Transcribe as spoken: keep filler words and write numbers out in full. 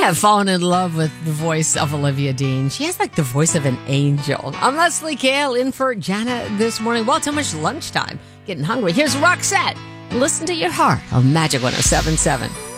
have fallen in love with the voice of Olivia Dean. She has like the voice of an angel. I'm Leslie Kale in for Jana this morning. Well, too much lunchtime. Getting hungry. Here's Roxette. Listen to your heart on Magic one oh seven point seven.